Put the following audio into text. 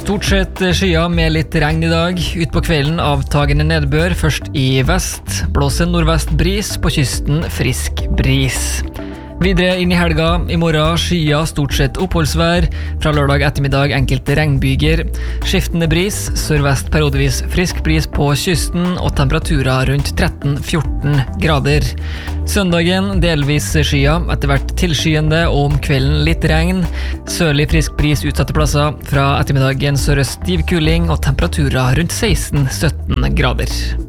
Stort sett skyer med litt regn I dag. Ut på kvelden avtagende nedbør, først I vest. Blåser nordvest bris, på kysten frisk bris. Videre inn I helga, I morgen skyer stort sett oppholdsvær. Fra lørdag ettermiddag enkelte regnbyger. Skiftende bris, sørvest periodevis frisk bris på kysten og temperaturer rundt 13-14 grader. Søndagen delvis skyer, etter hvert tilskyende og om kvelden litt regn. Sørlig frisk bris utsatte plasser. Fra ettermiddagen sørøst stiv kuling og temperaturer rundt 16-17 grader.